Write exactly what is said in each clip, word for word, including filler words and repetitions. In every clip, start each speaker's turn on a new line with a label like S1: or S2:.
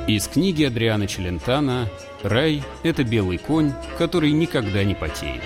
S1: Из книги Адриано Челентано «Рай – это белый конь, который никогда не потеет».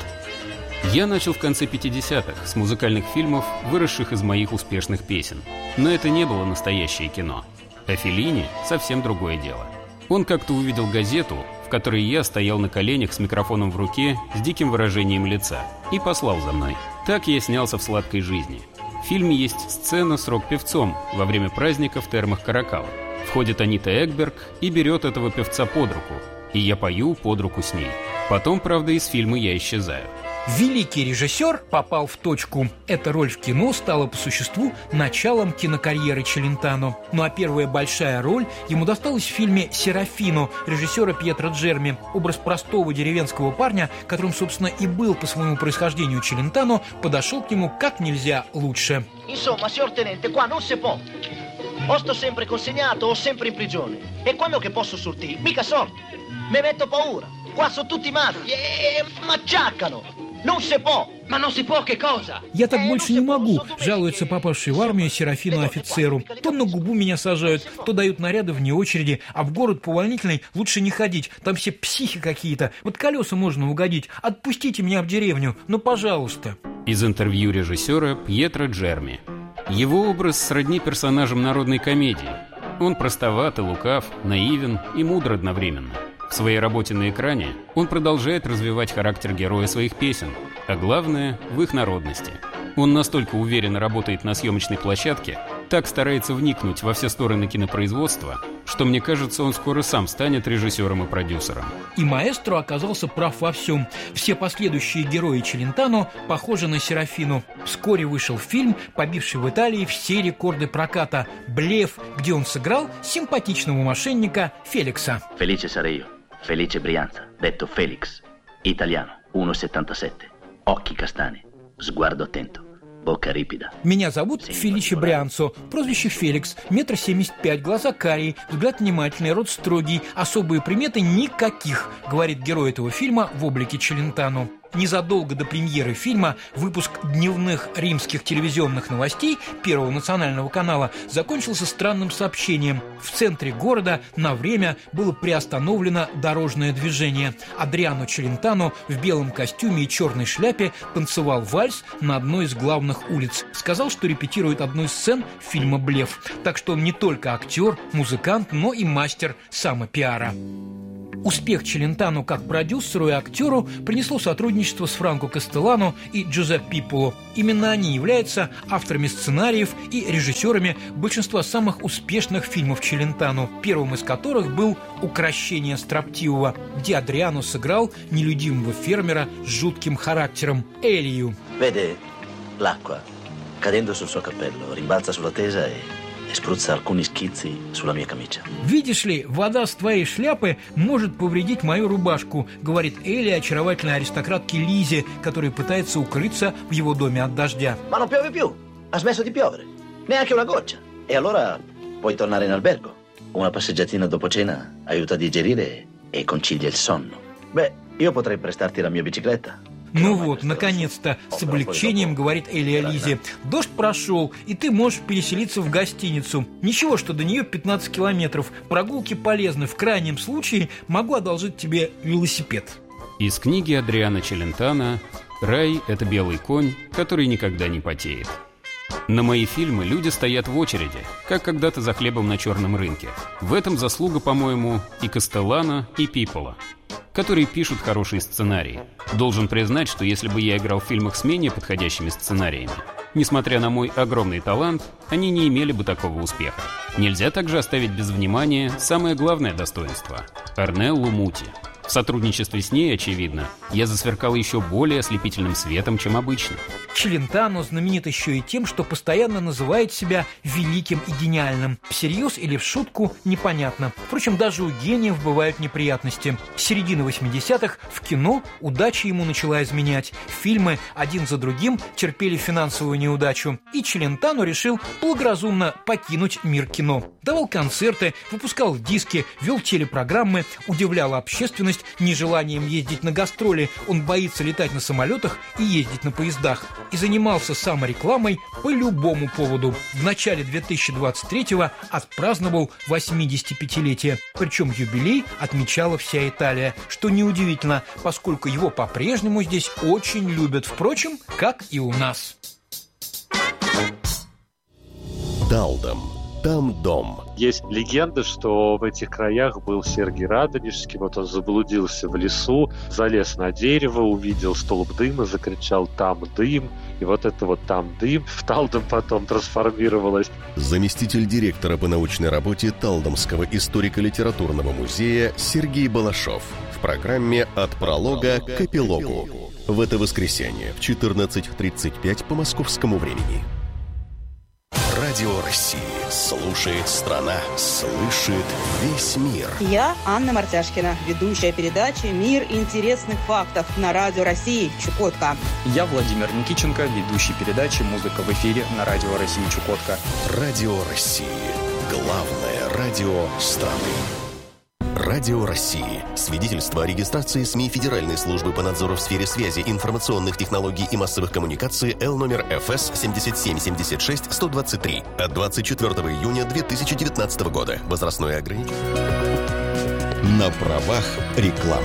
S1: Я начал в конце пятидесятых с музыкальных фильмов, выросших из моих успешных песен. Но это не было настоящее кино. А Феллини – совсем другое дело. Он как-то увидел газету, в которой я стоял на коленях с микрофоном в руке, с диким выражением лица, и послал за мной. Так я снялся в «Сладкой жизни». В фильме есть сцена с рок-певцом во время праздника в термах Каракала. Входит Анита Экберг и берет этого певца под руку, и я пою под руку с ней. Потом, правда, из фильма я исчезаю.
S2: Великий режиссер попал в точку. Эта роль в кино стала по существу началом кинокарьеры Челентано. Ну а первая большая роль ему досталась в фильме «Серафино» режиссера Пьетро Джерми. Образ простого деревенского парня, которым, собственно, и был по своему происхождению Челентано, подошел к нему как нельзя лучше.
S3: Insomma, signor tenente, qua non si può. O sto sempre consegnato o sempre in prigione. E quello che posso sortire, mica sorte. Mi metto paura. Qua sono tutti mafie e macciaccano. Non si può. Ma non si può che cosa?
S2: Я так больше не могу, жалуется попавший в армию Серафину офицеру. То на губу меня сажают, то дают наряды вне очереди, а в город по увольнительной лучше не ходить. Там все психи какие-то. Вот колеса можно угодить. Отпустите меня в деревню, ну пожалуйста.
S1: Из интервью режиссера Пьетро Джерми. Его образ сродни персонажам народной комедии. Он простоват и лукав, наивен и мудр одновременно. В своей работе на экране он продолжает развивать характер героя своих песен, а главное – в их народности. Он настолько уверенно работает на съемочной площадке, так старается вникнуть во все стороны кинопроизводства, что, мне кажется, он скоро сам станет режиссером и продюсером.
S2: И маэстро оказался прав во всем. Все последующие герои Челентано похожи на Серафину. Вскоре вышел фильм, побивший в Италии все рекорды проката «Блеф», где он сыграл симпатичного мошенника Феликса.
S4: Felice sarei io, Felice Brianza, detto Felix, italiano, uno virgola settantasette, occhi castani, sguardo attento.
S2: Меня зовут Феличе Брианцо, прозвище Феликс, метр семьдесят пять, глаза карие, взгляд внимательный, рот строгий, особые приметы никаких, говорит герой этого фильма в облике Челентано. Незадолго до премьеры фильма выпуск дневных римских телевизионных новостей Первого национального канала закончился странным сообщением. В центре города на время было приостановлено дорожное движение. Адриано Челентано в белом костюме и черной шляпе танцевал вальс на одной из главных улиц. Сказал, что репетирует одну из сцен фильма «Блеф». Так что он не только актер, музыкант, но и мастер самопиара. Успех Челентано как продюсеру и актеру принесло сотрудничество с Франко Кастеллано и Джузеппе Пиполо. Именно они являются авторами сценариев и режиссерами большинства самых успешных фильмов Челентано, первым из которых был «Укрощение строптивого», где Адриано сыграл нелюдимого фермера с жутким характером Элию.
S4: Vede, l'acqua, cadendo sul suo cappello, rimbalza sulla tesa e... spruzza alcuni schizzi sulla mia camicia.
S2: Видишь ли, вода с твоей шляпы может повредить мою рубашку, говорит Элли очаровательной аристократке Лизе, которая пытается укрыться в его доме от дождя.
S3: Ma non piove più. Ha smesso di piovere. Neanche una goccia.
S4: E allora puoi tornare in albergo. Una passeggiatina dopo cena aiuta a digerire e concilia il sonno. Beh, io potrei prestarti la mia bicicletta.
S2: Ну вот, наконец-то, с облегчением говорит Элия Лизе. Дождь прошел, и ты можешь переселиться в гостиницу. Ничего, что до нее пятнадцать километров. Прогулки полезны. В крайнем случае могу одолжить тебе велосипед.
S1: Из книги Адриано Челентано «Рай – это белый конь, который никогда не потеет». На мои фильмы люди стоят в очереди, как когда-то за хлебом на черном рынке. В этом заслуга, по-моему, и Кастеллано, и Пиполо, которые пишут хорошие сценарии. Должен признать, что если бы я играл в фильмах с менее подходящими сценариями, несмотря на мой огромный талант, они не имели бы такого успеха. Нельзя также оставить без внимания самое главное достоинство – Орнеллу Мути. В сотрудничестве с ней, очевидно, я засверкал еще более ослепительным светом, чем обычно.
S2: Челентано знаменит еще и тем, что постоянно называет себя великим и гениальным. Всерьез или в шутку – непонятно. Впрочем, даже у гениев бывают неприятности. С середины восьмидесятых в кино удача ему начала изменять. Фильмы один за другим терпели финансовую неудачу. И Челентано решил благоразумно покинуть мир кино. Давал концерты, выпускал диски, вел телепрограммы, удивлял общественность нежеланием ездить на гастроли, он боится летать на самолетах и ездить на поездах. И занимался саморекламой по любому поводу. В начале две тысячи двадцать третьего отпраздновал восьмидесятипятилетие. Причем юбилей отмечала вся Италия, что неудивительно, поскольку его по-прежнему здесь очень любят, впрочем, как и у нас.
S5: Талдом. Там дом.
S6: Есть легенда, что в этих краях был Сергий Радонежский. Вот он заблудился в лесу, залез на дерево, увидел столб дыма, закричал «там дым». И вот это вот «там дым» в Талдом потом трансформировалось.
S5: Заместитель директора по научной работе Талдомского историко-литературного музея Сергей Балашов в программе «От пролога к эпилогу». В это воскресенье в четырнадцать тридцать пять по московскому времени. Радио России. Слушает страна. Слышит весь мир.
S7: Я Анна Мартяшкина, ведущая передачи «Мир интересных фактов» на Радио России Чукотка.
S8: Я Владимир Никиченко, ведущий передачи «Музыка в эфире» на Радио России Чукотка.
S5: Радио России. Главное радио страны. Радио России. Свидетельство о регистрации СМИ Федеральной службы по надзору в сфере связи, информационных технологий и массовых коммуникаций Л номер эф эс семь семь семь шесть сто двадцать три от двадцать четвёртого июня две тысячи девятнадцатого года. Возрастное ограничение. На правах рекламы.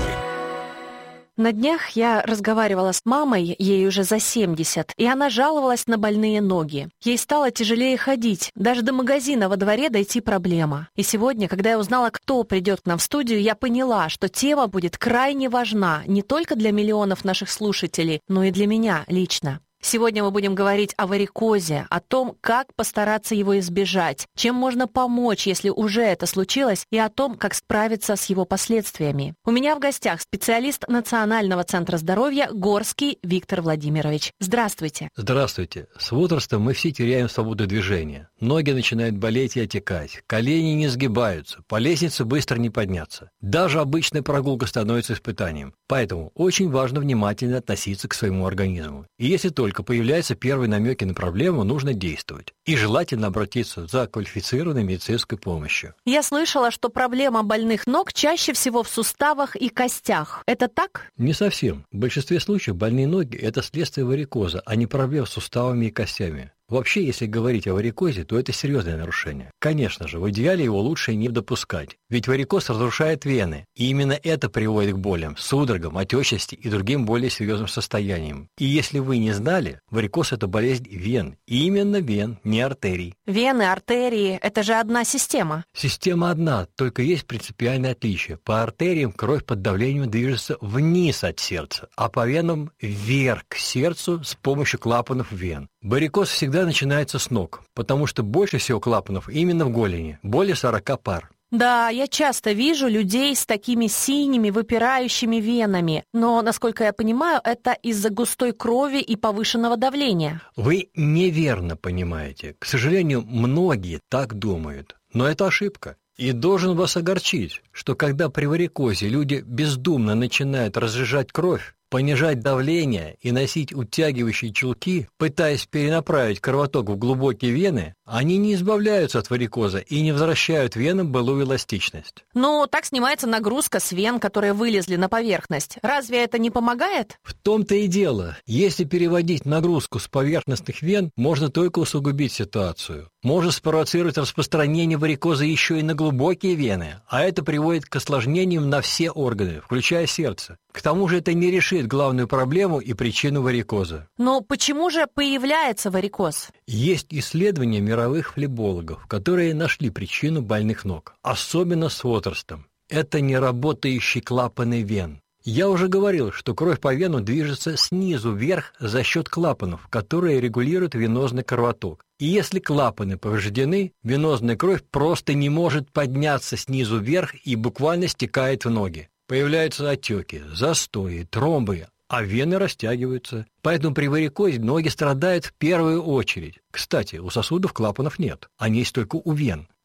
S9: На днях я разговаривала с мамой, ей уже за семьдесят, и она жаловалась на больные ноги. Ей стало тяжелее ходить, даже до магазина во дворе дойти проблема. И сегодня, когда я узнала, кто придет к нам в студию, я поняла, что тема будет крайне важна не только для миллионов наших слушателей, но и для меня лично. Сегодня мы будем говорить о варикозе, о том, как постараться его избежать, чем можно помочь, если уже это случилось, и о том, как справиться с его последствиями. У меня в гостях специалист Национального центра здоровья Горский Виктор Владимирович. Здравствуйте.
S10: Здравствуйте. С возрастом мы все теряем свободу движения. Ноги начинают болеть и отекать, колени не сгибаются, по лестнице быстро не подняться. Даже обычная прогулка становится испытанием. Поэтому очень важно внимательно относиться к своему организму. И если только Только появляются первые намеки на проблему, нужно действовать. И желательно обратиться за квалифицированной медицинской помощью.
S9: Я слышала, что проблема больных ног чаще всего в суставах и костях. Это так?
S10: Не совсем. В большинстве случаев больные ноги – это следствие варикоза, а не проблем с суставами и костями. Вообще, если говорить о варикозе, то это серьезное нарушение. Конечно же, в идеале его лучше не допускать, ведь варикоз разрушает вены, и именно это приводит к болям, судорогам, отечности и другим более серьезным состояниям. И если вы не знали, варикоз – это болезнь вен, и именно вен, не артерий.
S9: Вены, артерии – это же одна система.
S10: Система одна, только есть принципиальное отличие. По артериям кровь под давлением движется вниз от сердца, а по венам вверх к сердцу с помощью клапанов вен. Варикоз всегда начинается с ног, потому что больше всего клапанов именно в голени, более сорока пар.
S9: Да, я часто вижу людей с такими синими выпирающими венами, но, насколько я понимаю, это из-за густой крови и повышенного давления.
S10: Вы неверно понимаете. К сожалению, многие так думают, но это ошибка. И должен вас огорчить, что когда при варикозе люди бездумно начинают разжижать кровь, понижать давление и носить утягивающие чулки, пытаясь перенаправить кровоток в глубокие вены, они не избавляются от варикоза и не возвращают венам былую эластичность.
S9: Ну, так снимается нагрузка с вен, которые вылезли на поверхность. Разве это не помогает?
S10: В том-то и дело. Если переводить нагрузку с поверхностных вен, можно только усугубить ситуацию. Может спровоцировать распространение варикоза еще и на глубокие вены, а это приводит к осложнениям на все органы, включая сердце. К тому же это не решит главную проблему и причину варикоза.
S9: Но почему же появляется варикоз?
S10: Есть исследования мировых флебологов, которые нашли причину больных ног, особенно с возрастом. Это неработающие клапаны вен. Я уже говорил, что кровь по вену движется снизу вверх за счет клапанов, которые регулируют венозный кровоток. И если клапаны повреждены, венозная кровь просто не может подняться снизу вверх и буквально стекает в ноги. Появляются отеки, застои, тромбы, а вены растягиваются. Поэтому при варикозе ноги страдают в первую очередь. Кстати, у сосудов клапанов нет, они есть только у вен.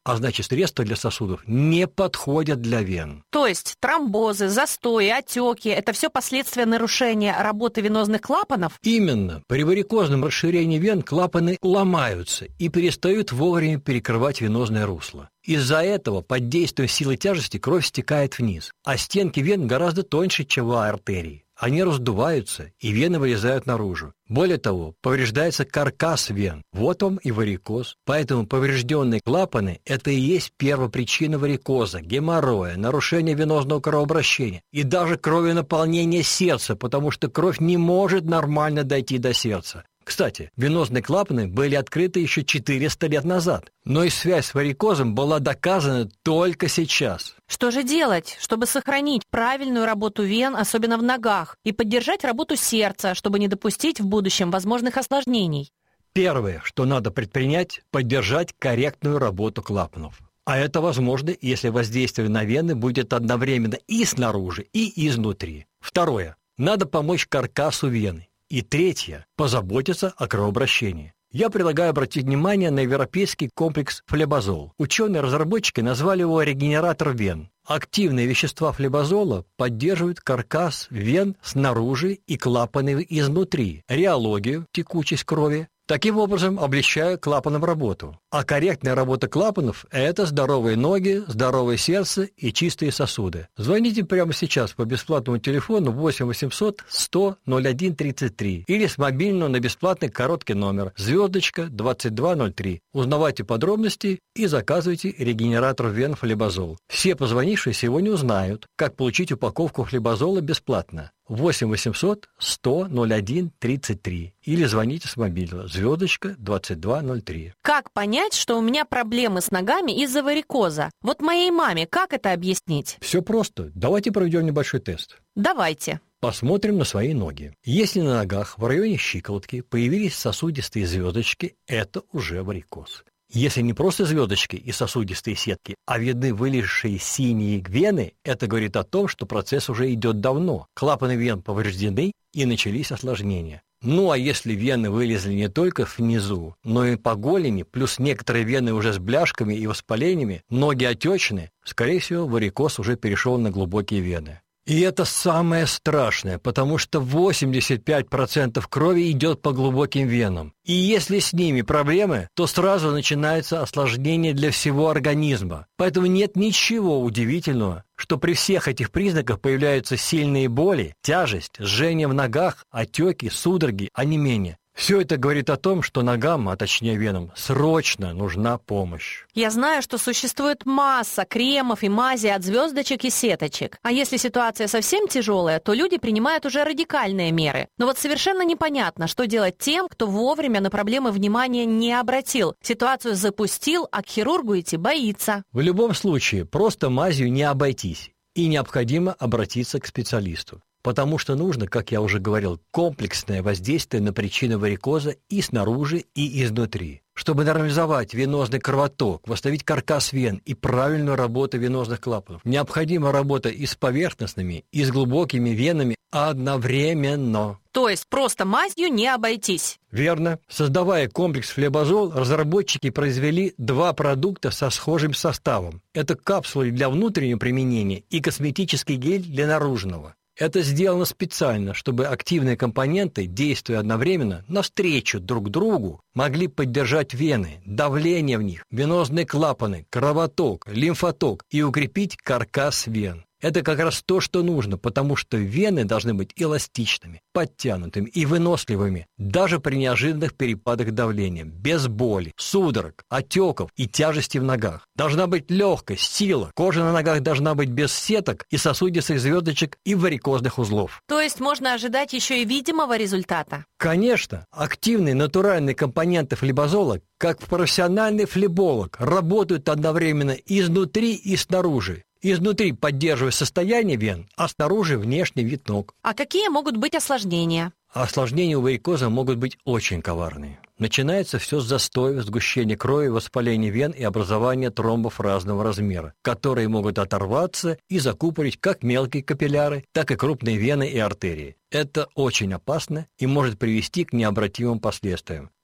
S10: а значит средства для сосудов не подходят для вен.
S9: То есть тромбозы, застои, отеки – это все последствия нарушения работы венозных клапанов?
S10: Именно. При варикозном расширении вен клапаны ломаются и перестают вовремя перекрывать венозное русло. Из-за этого под действием силы тяжести кровь стекает вниз, а стенки вен гораздо тоньше, чем у артерий. Они раздуваются, и вены вылезают наружу. Более того, повреждается каркас вен. Вот вам и варикоз. Поэтому поврежденные клапаны – это и есть первопричина варикоза, геморроя, нарушения венозного кровообращения и даже кровенаполнения сердца, потому что кровь не может нормально дойти до сердца. Кстати, венозные клапаны были открыты еще четыреста лет назад, но и связь с варикозом была доказана только сейчас.
S9: Что же делать, чтобы сохранить правильную работу вен, особенно в ногах, и поддержать работу сердца, чтобы не допустить в будущем возможных осложнений?
S10: Первое, что надо предпринять – поддержать корректную работу клапанов. А это возможно, если воздействие на вены будет одновременно и снаружи, и изнутри. Второе – надо помочь каркасу вены. И третье – позаботиться о кровообращении. Я предлагаю обратить внимание на европейский комплекс флебазол. Ученые-разработчики назвали его регенератор вен. Активные вещества флебазола поддерживают каркас вен снаружи и клапаны изнутри, реологию, текучесть крови, таким образом облегчая клапанам работу. А корректная работа клапанов – это здоровые ноги, здоровое сердце и чистые сосуды. Звоните прямо сейчас по бесплатному телефону восемь восемьсот сто ноль один тридцать три или с мобильного на бесплатный короткий номер звездочка двадцать два ноль три. Узнавайте подробности и заказывайте регенератор вен флебазол. Все позвонившие сегодня узнают, как получить упаковку флебазола бесплатно. восемь восемьсот сто ноль один тридцать три или звоните с мобильного звездочка двадцать два ноль три.
S9: Как понять, что у меня проблемы с ногами из-за варикоза? Вот моей маме как это объяснить?
S10: Все просто. Давайте проведем небольшой тест.
S9: Давайте.
S10: Посмотрим на свои ноги. Если на ногах в районе щиколотки появились сосудистые звездочки, это уже варикоз. Если не просто звездочки и сосудистые сетки, а видны вылезшие синие вены, это говорит о том, что процесс уже идет давно. Клапаны вен повреждены и начались осложнения. Ну а если вены вылезли не только внизу, но и по голени, плюс некоторые вены уже с бляшками и воспалениями, ноги отечны, скорее всего, варикоз уже перешел на глубокие вены. И это самое страшное, потому что восемьдесят пять процентов крови идет по глубоким венам. И если с ними проблемы, то сразу начинается осложнение для всего организма. Поэтому нет ничего удивительного, что при всех этих признаках появляются сильные боли, тяжесть, жжение в ногах, отеки, судороги, онемение. Все это говорит о том, что ногам, а точнее венам, срочно нужна помощь.
S9: Я знаю, что существует масса кремов и мази от звездочек и сеточек. А если ситуация совсем тяжелая, то люди принимают уже радикальные меры. Но вот совершенно непонятно, что делать тем, кто вовремя на проблемы внимания не обратил. Ситуацию запустил, а к хирургу идти боится.
S10: В любом случае, просто мазью не обойтись. И необходимо обратиться к специалисту. Потому что нужно, как я уже говорил, комплексное воздействие на причину варикоза и снаружи, и изнутри. Чтобы нормализовать венозный кровоток, восстановить каркас вен и правильную работу венозных клапанов, необходима работа и с поверхностными, и с глубокими венами одновременно.
S9: То есть просто мазью не обойтись.
S10: Верно. Создавая комплекс флебазол, разработчики произвели два продукта со схожим составом. Это капсулы для внутреннего применения и косметический гель для наружного. Это сделано специально, чтобы активные компоненты, действуя одновременно, навстречу друг другу, могли поддержать вены, давление в них, венозные клапаны, кровоток, лимфоток и укрепить каркас вен. Это как раз то, что нужно, потому что вены должны быть эластичными, подтянутыми и выносливыми, даже при неожиданных перепадах давления, без боли, судорог, отеков и тяжести в ногах. Должна быть легкость, сила, кожа на ногах должна быть без сеток и сосудистых звездочек и варикозных узлов.
S9: То есть можно ожидать еще и видимого результата?
S10: Конечно. Активные натуральные компоненты флебазола, как профессиональный флеболог, работают одновременно изнутри и снаружи. Изнутри поддерживая состояние вен, а снаружи внешний вид ног.
S9: А какие могут быть осложнения?
S10: Осложнения у варикоза могут быть очень коварные. Начинается все с застоя, сгущения крови, воспаления вен и образования тромбов разного размера, которые могут оторваться и закупорить как мелкие капилляры, так и крупные вены и артерии. Это очень опасно и может привести к необратимым последствиям.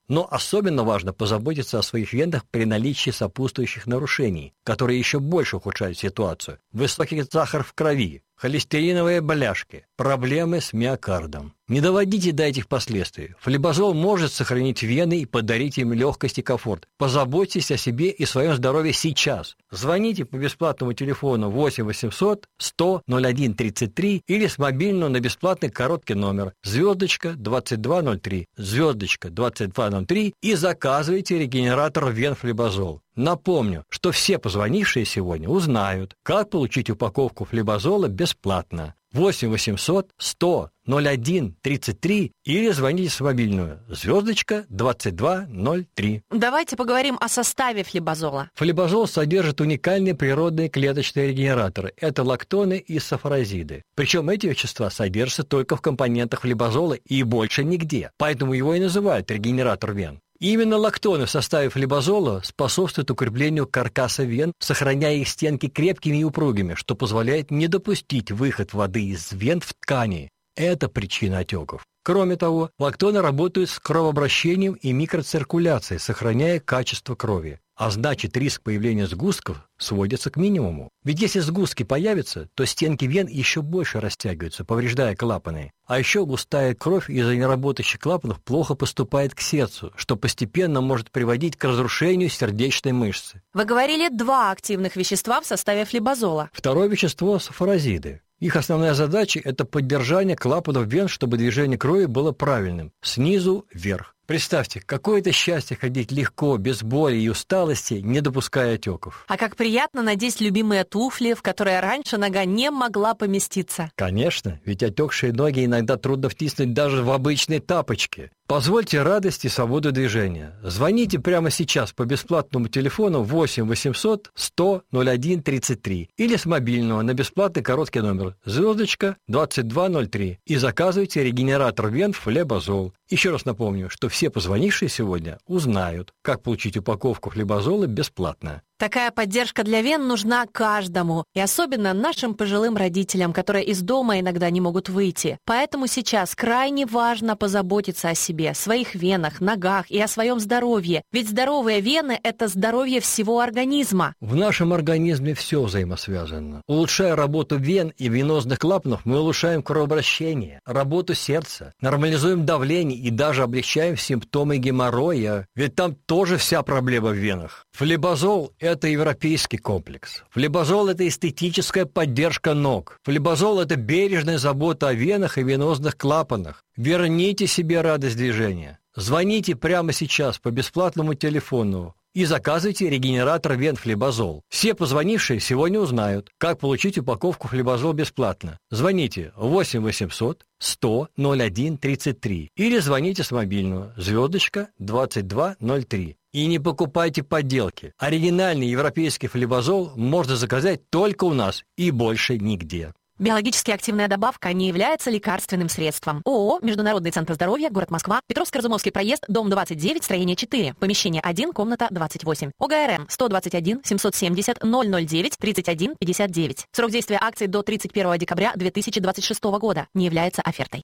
S10: Но особенно важно позаботиться о своих венах при наличии сопутствующих нарушений, которые еще больше ухудшают ситуацию. Высокий сахар в крови, холестериновые бляшки, проблемы с миокардом. Не доводите до этих последствий. Флибазол может сохранить вены и подарить им легкость и комфорт. Позаботьтесь о себе и своем здоровье сейчас. Звоните по бесплатному телефону восемь восемьсот сто ноль один тридцать три или с мобильного на бесплатный короткий номер звездочка двадцать два ноль три, звездочка двадцать два ноль три и заказывайте регенератор вен Флибазол. Напомню, что все позвонившие сегодня узнают, как получить упаковку Флибазола бесплатно. восемь восемьсот сто ноль один тридцать три или звоните с мобильную звездочка двадцать два ноль три.
S9: Давайте поговорим о составе Флибазола.
S10: Флибазол содержит уникальные природные клеточные регенераторы. Это лактоны и сафорозиды. Причем эти вещества содержатся только в компонентах Флибазола и больше нигде. Поэтому его и называют регенератор вен. Именно лактоны в составе Флибазола способствуют укреплению каркаса вен, сохраняя их стенки крепкими и упругими, что позволяет не допустить выход воды из вен в ткани. Это причина отеков. Кроме того, лактоны работают с кровообращением и микроциркуляцией, сохраняя качество крови. А значит, риск появления сгустков сводится к минимуму. Ведь если сгустки появятся, то стенки вен еще больше растягиваются, повреждая клапаны. А еще густая кровь из-за неработающих клапанов плохо поступает к сердцу, что постепенно может приводить к разрушению сердечной мышцы.
S9: Вы говорили два активных вещества в составе Флибазола.
S10: Второе вещество – сафорозиды. Их основная задача – это поддержание клапанов вен, чтобы движение крови было правильным, снизу вверх. Представьте, какое это счастье ходить легко, без боли и усталости, не допуская отеков.
S9: А как приятно надеть любимые туфли, в которые раньше нога не могла поместиться.
S10: Конечно, ведь отекшие ноги иногда трудно втиснуть даже в обычные тапочки. Позвольте радость и свободу движения. Звоните прямо сейчас по бесплатному телефону восемь восемьсот сто ноль один тридцать три или с мобильного на бесплатный короткий номер звездочка двадцать два ноль три и заказывайте регенератор вен Флибазол. Еще раз напомню, что все позвонившие сегодня узнают, как получить упаковку Флибазола бесплатно.
S9: Такая поддержка для вен нужна каждому, и особенно нашим пожилым родителям, которые из дома иногда не могут выйти. Поэтому сейчас крайне важно позаботиться о себе, своих венах, ногах и о своем здоровье. Ведь здоровые вены – это здоровье всего организма.
S10: В нашем организме все взаимосвязано. Улучшая работу вен и венозных клапанов, мы улучшаем кровообращение, работу сердца, нормализуем давление и даже облегчаем симптомы геморроя. Ведь там тоже вся проблема в венах. Флибазол – это европейский комплекс. Флибазол – это эстетическая поддержка ног. Флибазол – это бережная забота о венах и венозных клапанах. Верните себе радость движения. Звоните прямо сейчас по бесплатному телефону и заказывайте регенератор вен Флибазол. Все позвонившие сегодня узнают, как получить упаковку Флибазол бесплатно. Звоните восемь восемьсот сто ноль один тридцать три или звоните с мобильного звездочка двадцать два ноль три. И не покупайте подделки. Оригинальный европейский Флибазол можно заказать только у нас и больше нигде.
S9: Биологически активная добавка не является лекарственным средством. ООО «Международный центр здоровья», город Москва, Петровско-Разумовский проезд, дом двадцать девять, строение четыре, помещение один, комната двадцать восемь. ОГРН сто двадцать один семьсот семьдесят ноль ноль девять тридцать один пятьдесят девять. Срок действия акции до тридцать первого декабря две тысячи двадцать шестого года. Не является офертой.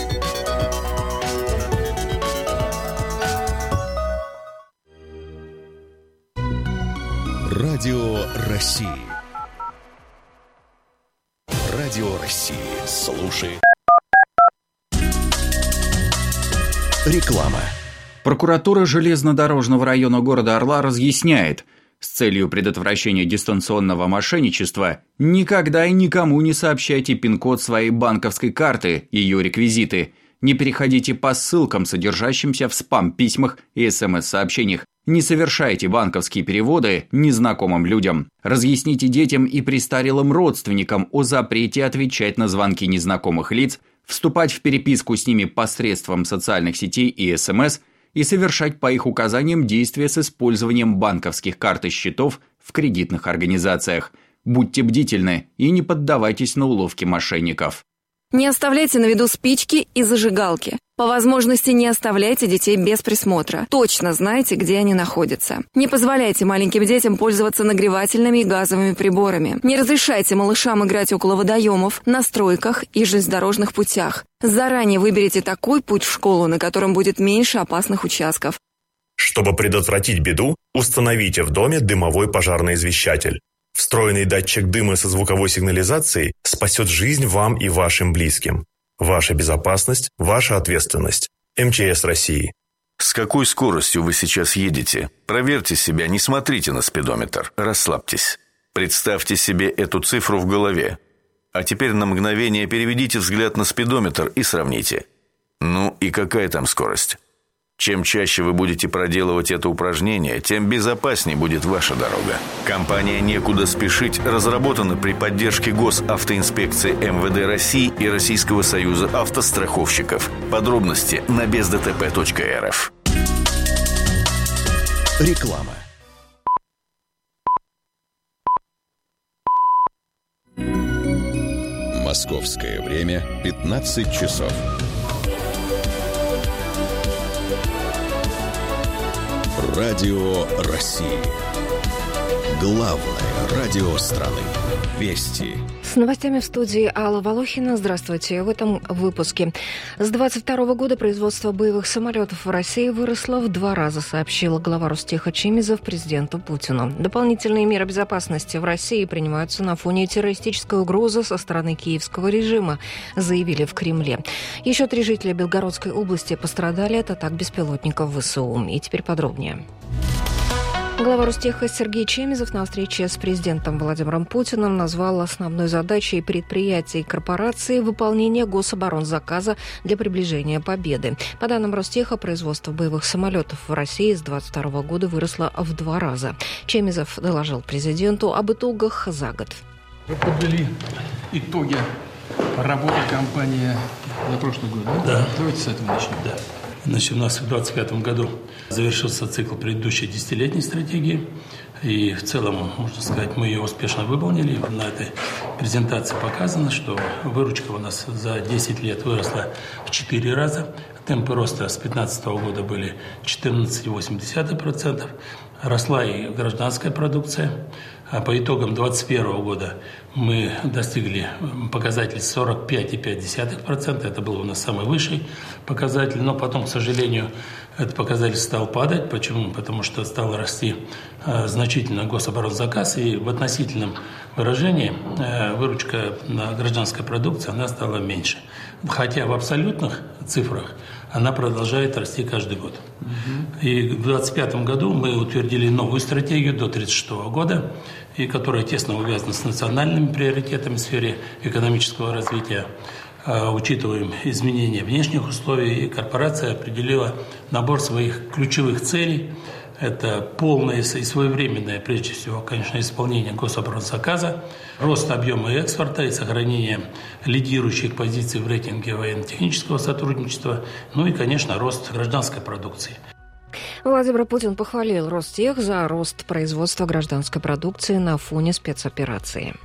S5: Радио России. Радио России. Слушай. Реклама.
S11: Прокуратура железнодорожного района города Орла разъясняет, с целью предотвращения дистанционного мошенничества никогда и никому не сообщайте пин-код своей банковской карты, ее реквизиты. Не переходите по ссылкам, содержащимся в спам-письмах и эс эм эс-сообщениях. Не совершайте банковские переводы незнакомым людям. Разъясните детям и престарелым родственникам о запрете отвечать на звонки незнакомых лиц, вступать в переписку с ними посредством социальных сетей и эс эм эс и совершать по их указаниям действия с использованием банковских карт и счетов в кредитных организациях. Будьте бдительны и не поддавайтесь на уловки мошенников.
S12: Не оставляйте на виду спички и зажигалки. По возможности не оставляйте детей без присмотра. Точно знайте, где они находятся. Не позволяйте маленьким детям пользоваться нагревательными и газовыми приборами. Не разрешайте малышам играть около водоемов, на стройках и железнодорожных путях. Заранее выберите такой путь в школу, на котором будет меньше опасных участков.
S13: Чтобы предотвратить беду, установите в доме дымовой пожарный извещатель. Встроенный датчик дыма со звуковой сигнализацией спасет жизнь вам и вашим близким. Ваша безопасность – ваша ответственность. эм че эс России.
S14: С какой скоростью вы сейчас едете? Проверьте себя, не смотрите на спидометр, расслабьтесь. Представьте себе эту цифру в голове. А теперь на мгновение переведите взгляд на спидометр и сравните. Ну и какая там скорость? Чем чаще вы будете проделывать это упражнение, тем безопаснее будет ваша дорога. Компания «Некуда спешить» разработана при поддержке Госавтоинспекции эм вэ дэ России и Российского союза автостраховщиков. Подробности на без дэ тэ пэ точка эр эф.
S5: Реклама. Московское время пятнадцать часов. Радио России. Главное радио страны. Вести.
S15: С новостями в студии Алла Волохина. Здравствуйте. В этом выпуске. С двадцать второго года производство боевых самолетов в России выросло в два раза, сообщила глава Ростеха Чемизов президенту Путину. Дополнительные меры безопасности в России принимаются на фоне террористической угрозы со стороны киевского режима, заявили в Кремле. Еще три жителя Белгородской области пострадали от атак беспилотников вэ эс у. И теперь подробнее. Глава Ростеха Сергей Чемизов на встрече с президентом Владимиром Путиным назвал основной задачей предприятий и корпораций выполнение гособоронзаказа для приближения победы. По данным Ростеха, производство боевых самолетов в России с двадцать второго года выросло в два раза. Чемизов доложил президенту об итогах за год.
S16: Вы подвели итоги работы компании за прошлый год, да?
S17: Да.
S16: Давайте с этого начнем.
S17: Да. Значит, у нас в двадцать пятом году завершился цикл предыдущей десятилетней стратегии. И в целом, можно сказать, мы ее успешно выполнили. На этой презентации показано, что выручка у нас за десять лет выросла в четыре раза. Темпы роста с две тысячи пятнадцатого года были четырнадцать целых восемь десятых процента. Росла и гражданская продукция. А по итогам две тысячи двадцать первого года мы достигли показатель сорок пять целых пять десятых процента. Это был у нас самый высший показатель. Но потом, к сожалению, этот показатель стал падать. Почему? Потому что стал расти э, значительно гособоронзаказ. И в относительном выражении э, выручка на гражданской продукции она стала меньше. Хотя в абсолютных цифрах она продолжает расти каждый год. Угу. И в двадцать пятом году мы утвердили новую стратегию до тридцать шестого года, и которая тесно увязана с национальными приоритетами в сфере экономического развития. Учитываем изменения внешних условий, и корпорация определила набор своих ключевых целей. Это полное и своевременное, прежде всего, конечно, исполнение гособоронзаказа, рост объема экспорта и сохранение лидирующих позиций в рейтинге военно-технического сотрудничества, ну и, конечно, рост гражданской продукции.
S15: Владимир Путин похвалил Ростех за рост производства гражданской продукции на фоне спецоперации.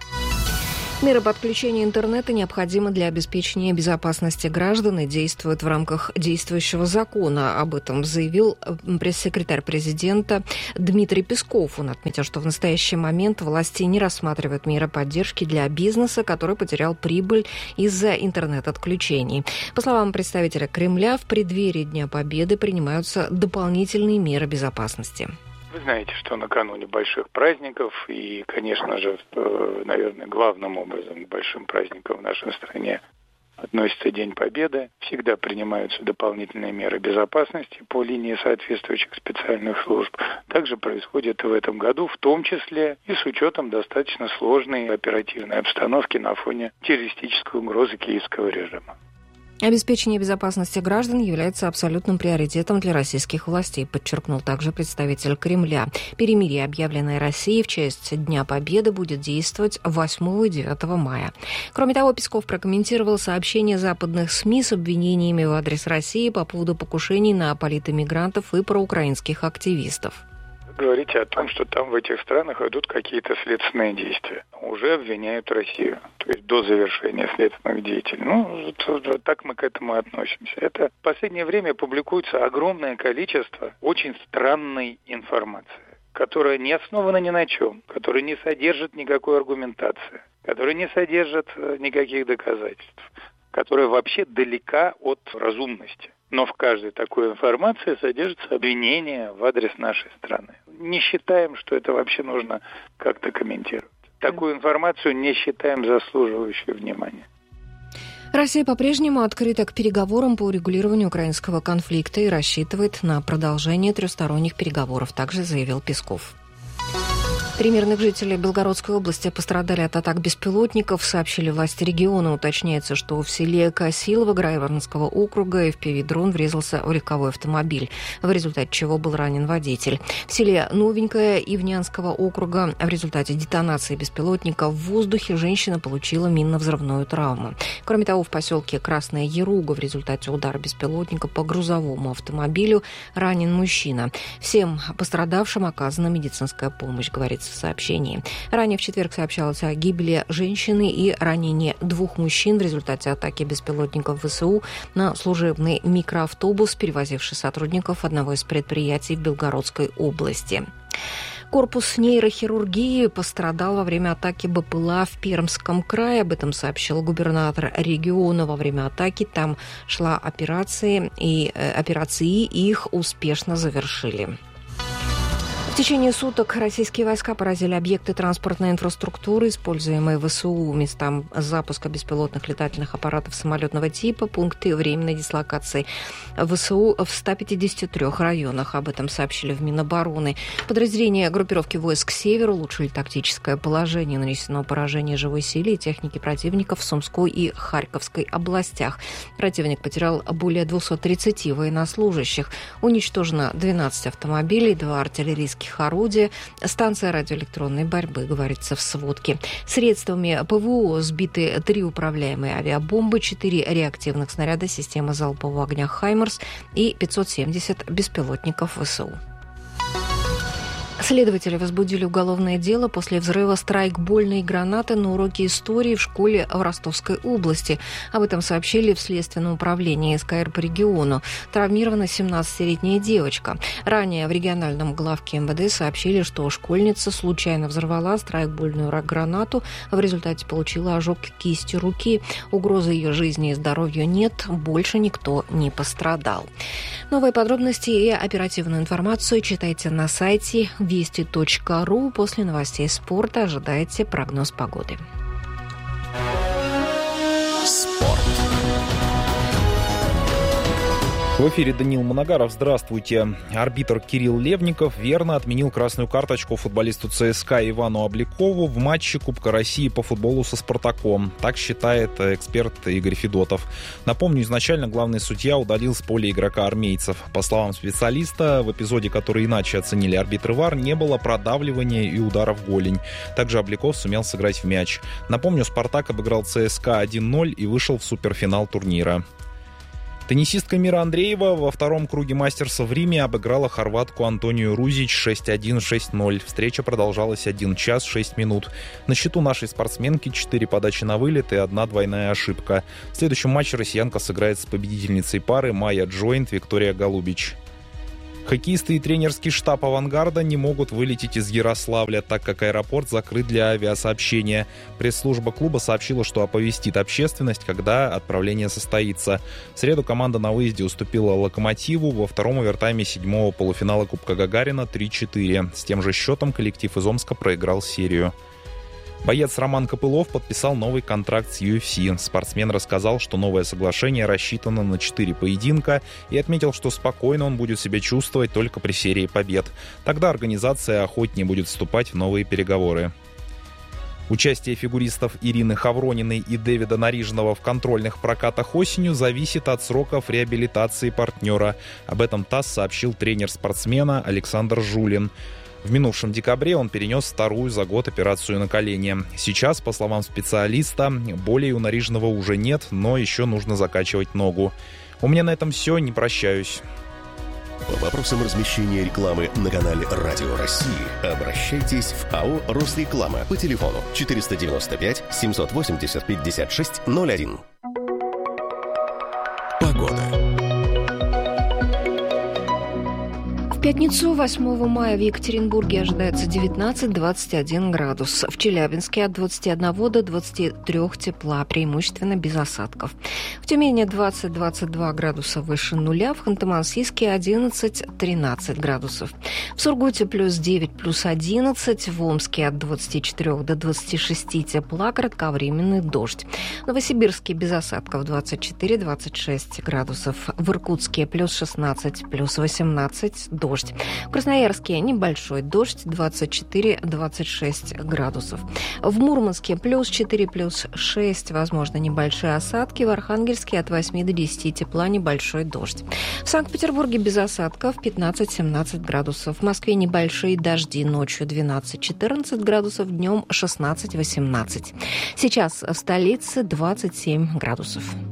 S15: Меры подключения интернета необходимы для обеспечения безопасности граждан и действуют в рамках действующего закона. Об этом заявил пресс-секретарь президента Дмитрий Песков. Он отметил, что в настоящий момент власти не рассматривают меры поддержки для бизнеса, который потерял прибыль из-за интернет-отключений. По словам представителя Кремля, в преддверии Дня Победы принимаются дополнительные меры безопасности.
S18: Вы знаете, что накануне больших праздников и, конечно же, наверное, главным образом к большим праздникам в нашей стране относится День Победы. Всегда принимаются дополнительные меры безопасности по линии соответствующих специальных служб. Также происходит и в этом году, в том числе и с учетом достаточно сложной оперативной обстановки на фоне террористической угрозы киевского режима.
S15: Обеспечение безопасности граждан является абсолютным приоритетом для российских властей, подчеркнул также представитель Кремля. Перемирие, объявленное Россией в честь Дня Победы, будет действовать восьмого и девятого мая. Кроме того, Песков прокомментировал сообщения западных СМИ с обвинениями в адрес России по поводу покушений на политэмигрантов и проукраинских активистов.
S18: Говорите о том, что там в этих странах идут какие-то следственные действия. Уже обвиняют Россию, то есть до завершения следственных действий. Ну, так мы к этому относимся. Это в последнее время публикуется огромное количество очень странной информации, которая не основана ни на чем, которая не содержит никакой аргументации, которая не содержит никаких доказательств, которая вообще далека от разумности. Но в каждой такой информации содержится обвинение в адрес нашей страны. Не считаем, что это вообще нужно как-то комментировать. Такую информацию не считаем заслуживающей внимания.
S15: Россия по-прежнему открыта к переговорам по урегулированию украинского конфликта и рассчитывает на продолжение трехсторонних переговоров, также заявил Песков. Три мирных жителя Белгородской области пострадали от атак беспилотников, сообщили власти региона. Уточняется, что в селе Косилово Грайворонского округа эф пи ви-дрон врезался в легковой автомобиль, в результате чего был ранен водитель. В селе Новенькое Ивнянского округа в результате детонации беспилотника в воздухе женщина получила минно-взрывную травму. Кроме того, в поселке Красная Яруга в результате удара беспилотника по грузовому автомобилю ранен мужчина. Всем пострадавшим оказана медицинская помощь, говорится в сообщении. Ранее в четверг сообщалось о гибели женщины и ранении двух мужчин в результате атаки беспилотников вэ эс у на служебный микроавтобус, перевозивший сотрудников одного из предприятий в Белгородской области. Корпус нейрохирургии пострадал во время атаки БПЛА в Пермском крае. Об этом сообщил губернатор региона. Во время атаки там шла операция, и э, операции, и их успешно завершили. В течение суток российские войска поразили объекты транспортной инфраструктуры, используемые вэ эс у, местам запуска беспилотных летательных аппаратов самолетного типа, пункты временной дислокации вэ эс у в ста пятидесяти трёх районах. Об этом сообщили в Минобороны. Подразделения группировки войск «Север» улучшили тактическое положение. Нанесено поражение живой силе и техники противника в Сумской и Харьковской областях. Противник потерял более двухсот тридцати военнослужащих. Уничтожено двенадцать автомобилей, два артиллерийских орудия, станция радиоэлектронной борьбы, говорится в сводке. Средствами ПВО сбиты три управляемые авиабомбы, четыре реактивных снаряда системы залпового огня «Хаймерс» и пятьсот семьдесят беспилотников вэ эс у. Следователи возбудили уголовное дело после взрыва страйкбольной гранаты на уроке истории в школе в Ростовской области. Об этом сообщили в Следственном управлении эс ка эр по региону. Травмирована семнадцатилетняя девочка. Ранее в региональном главке эм вэ дэ сообщили, что школьница случайно взорвала страйкбольную гранату. В результате получила ожог кисти руки. Угрозы ее жизни и здоровью нет. Больше никто не пострадал. Новые подробности и оперативную информацию читайте на сайте вести точка ру. После новостей спорта ожидайте прогноз погоды.
S19: Спорт. В эфире Даниил Моногаров. Здравствуйте. Арбитр Кирилл Левников верно отменил красную карточку футболисту ЦСКА Ивану Облякову в матче Кубка России по футболу со «Спартаком». Так считает эксперт Игорь Федотов. Напомню, изначально главный судья удалил с поля игрока армейцев. По словам специалиста, в эпизоде, который иначе оценили арбитры ВАР, не было продавливания и удара в голень. Также Обляков сумел сыграть в мяч. Напомню, «Спартак» обыграл ЦСКА один ноль и вышел в суперфинал турнира. Теннисистка Мира Андреева во втором круге мастерса в Риме обыграла хорватку Антонию Рузич шесть один - шесть ноль. Встреча продолжалась один час шесть минут. На счету нашей спортсменки четыре подачи на вылет и одна двойная ошибка. В следующем матче россиянка сыграет с победительницей пары Майя Джойнт Виктория Голубич. Хоккеисты и тренерский штаб «Авангарда» не могут вылететь из Ярославля, так как аэропорт закрыт для авиасообщения. Пресс-служба клуба сообщила, что оповестит общественность, когда отправление состоится. В среду команда на выезде уступила «Локомотиву» во втором овертайме седьмого полуфинала Кубка Гагарина три четыре. С тем же счетом коллектив из Омска проиграл серию. Боец Роман Копылов подписал новый контракт с ю эф си. Спортсмен рассказал, что новое соглашение рассчитано на четыре поединка и отметил, что спокойно он будет себя чувствовать только при серии побед. Тогда организация охотнее будет вступать в новые переговоры. Участие фигуристов Ирины Хаврониной и Дэвида Нарижного в контрольных прокатах осенью зависит от сроков реабилитации партнера. Об этом ТАСС сообщил тренер спортсмена Александр Жулин. В минувшем декабре он перенес вторую за год операцию на колене. Сейчас, по словам специалиста, болей у Нарижного уже нет, но еще нужно закачивать ногу. У меня на этом все, не прощаюсь.
S5: По вопросам размещения рекламы на канале Радио России обращайтесь в АО «Росреклама» по телефону четыреста девяносто пять семьсот восемьдесят пятьдесят шесть ноль один. Погода.
S15: В пятницу, восьмого мая, в Екатеринбурге ожидается девятнадцать-двадцать один градус. В Челябинске от двадцати одного до двадцати трёх тепла, преимущественно без осадков. В Тюмени двадцать-двадцать два градуса выше нуля, в Ханты-Мансийске одиннадцать-тринадцать градусов. В Сургуте плюс девять, плюс одиннадцать, в Омске от двадцати четырёх до двадцати шести тепла, кратковременный дождь. В Новосибирске без осадков двадцать четыре-двадцать шесть градусов. В Иркутске плюс шестнадцать, плюс восемнадцать, дождь. В Красноярске небольшой дождь, двадцать четыре-двадцать шесть градусов. В Мурманске плюс четыре, плюс шесть, возможно, небольшие осадки. В Архангельске от восьми до десяти тепла, небольшой дождь. В Санкт-Петербурге без осадков пятнадцать-семнадцать градусов. В Москве небольшие дожди, ночью двенадцать-четырнадцать градусов, днем шестнадцать-восемнадцать. Сейчас в столице двадцать семь градусов.